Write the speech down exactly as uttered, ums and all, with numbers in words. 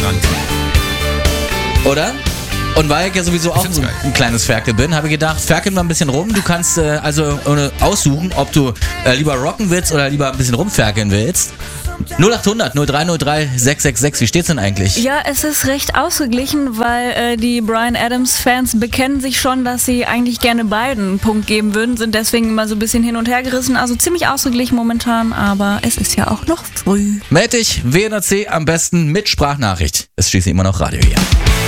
ranken. Oder? Und weil ich ja sowieso auch so ein kleines Ferkel bin, habe ich gedacht, ferkeln wir ein bisschen rum. Du kannst äh, also äh, aussuchen, ob du äh, lieber rocken willst oder lieber ein bisschen rumferkeln willst. null acht hundert null drei null drei sechs sechs sechs, wie steht's denn eigentlich? Ja, es ist recht ausgeglichen, weil äh, die Bryan Adams-Fans bekennen sich schon, dass sie eigentlich gerne beiden einen Punkt geben würden, sind deswegen immer so ein bisschen hin und her gerissen, also ziemlich ausgeglichen momentan, aber es ist ja auch noch früh. Meld dich, W N R C am besten mit Sprachnachricht. Es ist schließlich immer noch Radio hier.